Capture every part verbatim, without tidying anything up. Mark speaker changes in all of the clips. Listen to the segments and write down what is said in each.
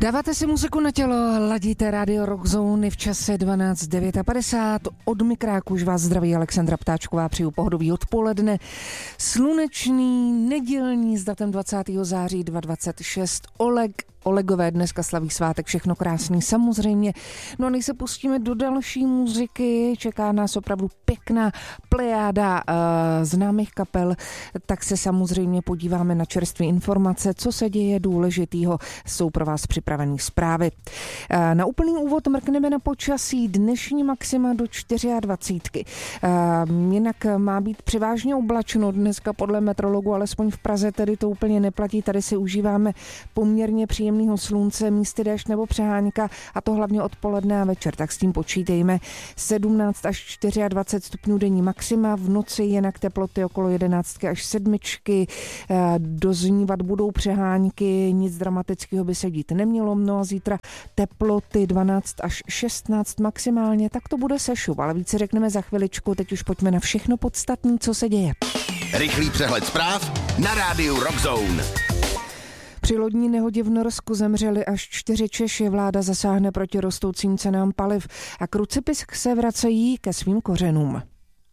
Speaker 1: Dáváte si muziku na tělo, ladíte Radio Rock Zone v čase dvanáct padesát devět. Od mikráku už vás zdraví Alexandra Ptáčková, přeju pohodový odpoledne. Slunečný, nedělní s datem dvacátého září dvacet dvacet šest. Oleg Olegové dneska slaví svátek, všechno krásný samozřejmě. No a než se pustíme do další muziky, čeká nás opravdu pěkná plejáda uh, známých kapel, tak se samozřejmě podíváme na čerstvé informace, co se děje důležitýho, jsou pro vás připravené zprávy. Uh, na úplný úvod mrkneme na počasí, dnešní maxima do dvacet čtyři. Uh, jinak má být převážně oblačno dneska podle meteorologů, alespoň v Praze tedy to úplně neplatí, tady si užíváme poměrně příjemný slunce, místy déšť nebo přehánka, a to hlavně odpoledne a večer, tak s tím počítejme. sedmnáct až dvacet čtyři stupňů denní maxima, v noci jinak teploty okolo jedenáct až sedm. Doznívat budou přehánky, nic dramatického by se dít nemělo, no a zítra teploty dvanáct až šestnáct maximálně, tak to bude sešup, ale více řekneme za chviličku, teď už pojďme na všechno podstatné, co se děje.
Speaker 2: Rychlý přehled zpráv na rádiu Rock Zone.
Speaker 1: Při lodní nehodě v Norsku zemřeli až čtyři Češi, vláda zasáhne proti rostoucím cenám paliv a krucipisk se vracejí ke svým kořenům.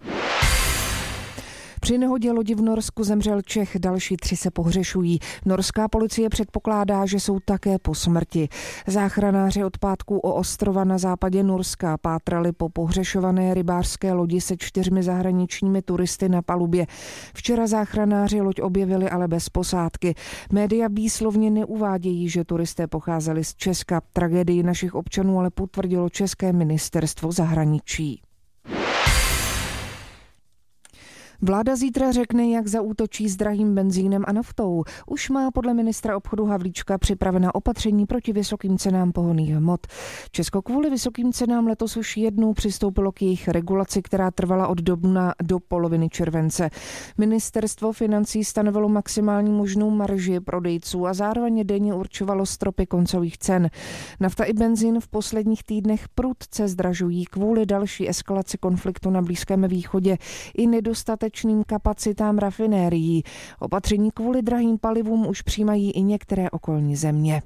Speaker 1: Při nehodě lodi v Norsku zemřel Čech, další tři se pohřešují. Norská policie předpokládá, že jsou také po smrti. Záchranáři od pátku o ostrova na západě Norska pátrali po pohřešované rybářské lodi se čtyřmi zahraničními turisty na palubě. Včera záchranáři loď objevili, ale bez posádky. Média výslovně neuvádějí, že turisté pocházeli z Česka. Tragédii našich občanů ale potvrdilo České ministerstvo zahraničí. Vláda zítra řekne, jak zaútočí s drahým benzínem a naftou. Už má podle ministra obchodu Havlíčka připravena opatření proti vysokým cenám pohonných hmot. Česko kvůli vysokým cenám letos už jednou přistoupilo k jejich regulaci, která trvala od dubna do poloviny července. Ministerstvo financí stanovilo maximální možnou marži prodejců a zároveň denně určovalo stropy koncových cen. Nafta i benzín v posledních týdnech prudce zdražují kvůli další eskalaci konfliktu na Blízkém východě i nedostatečným kapacitám rafinérií. Opatření kvůli drahým palivům už přijímají i některé okolní země.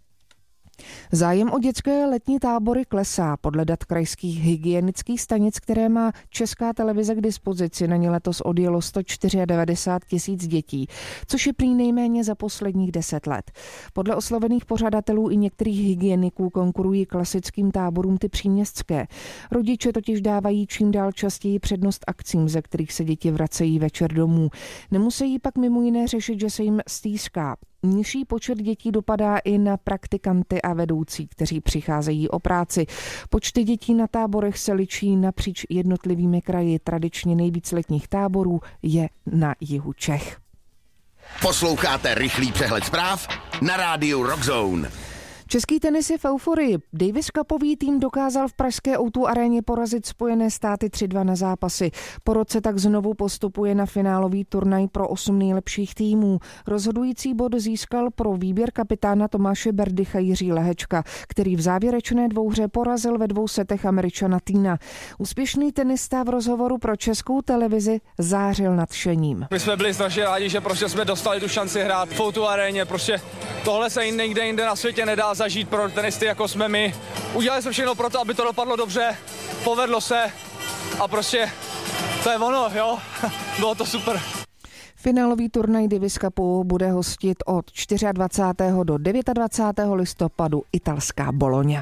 Speaker 1: Zájem o dětské letní tábory klesá. Podle dat krajských hygienických stanic, které má Česká televize k dispozici, na ně letos odjelo sto devadesát čtyři tisíc dětí, což je prý nejméně za posledních deset let. Podle oslovených pořadatelů i některých hygieniků konkurují klasickým táborům ty příměstské. Rodiče totiž dávají čím dál častěji přednost akcím, ze kterých se děti vracejí večer domů. Nemusí pak mimo jiné řešit, že se jim stýská. Nižší počet dětí dopadá i na praktikanty a vedoucí, kteří přicházejí o práci. Počty dětí na táborech se liší napříč jednotlivými kraji. Tradičně nejvíc letních táborů je na jihu Čech.
Speaker 2: Posloucháte rychlý přehled zpráv na rádiu Rock Zone.
Speaker 1: Český tenis je v euforii. Davis Cupový tým dokázal v pražské ó dvě aréně porazit Spojené státy tři dva na zápasy. Po roce tak znovu postupuje na finálový turnaj pro osm nejlepších týmů. Rozhodující bod získal pro výběr kapitána Tomáše Berdycha Jiří Lehečka, který v závěrečné dvouhře porazil ve dvou setech Američana Týna. Úspěšný tenista v rozhovoru pro Českou televizi zářil nadšením.
Speaker 3: My jsme byli strašně rádi, že prostě jsme dostali tu šanci hrát v ó dvě aréně. Prostě tohle se nikde jinde na světě nedá zažít pro tenisty, jako jsme my. Udělali jsme všechno pro to, aby to dopadlo dobře, povedlo se a prostě to je ono, jo, bylo to super.
Speaker 1: Finálový turnaj Davis Cupu bude hostit od dvacátého čtvrtého do dvacátého devátého listopadu italská Bologna.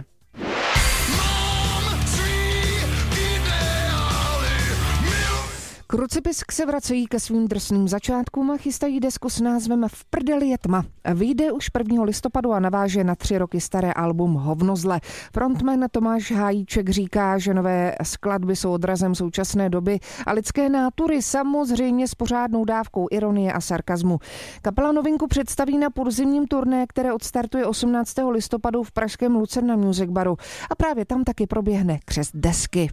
Speaker 1: Krucipisk se vracejí ke svým drsným začátkům a chystají desku s názvem V prdeli je tma. Vyjde už prvního listopadu a naváže na tři roky staré album Hovnozle. Frontman Tomáš Hájíček říká, že nové skladby jsou odrazem současné doby a lidské nátury, samozřejmě s pořádnou dávkou ironie a sarkazmu. Kapela novinku představí na podzimním turné, které odstartuje osmnáctého listopadu v pražském Lucerna Music Baru. A právě tam taky proběhne křest desky.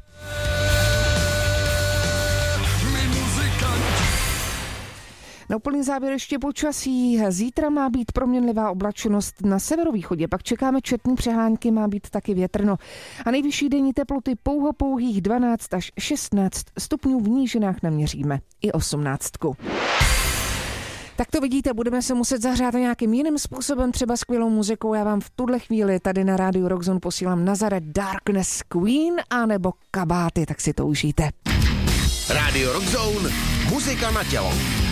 Speaker 1: Na úplný závěr ještě počasí. Zítra má být proměnlivá oblačnost na severovýchodě, pak čekáme četné přehánky, má být taky větrno. A nejvyšší denní teploty pouho pouhých dvanáct až šestnáct stupňů, v nížinách naměříme i osmnáctku. Tak to vidíte, budeme se muset zahřát nějakým jiným způsobem, třeba skvělou muzikou. Já vám v tuhle chvíli tady na rádiu Rockzone posílám Nazareth, Darkness Queen anebo Kabáty, tak si to užijte.
Speaker 2: Rádio Rockzone, muzika na tělo.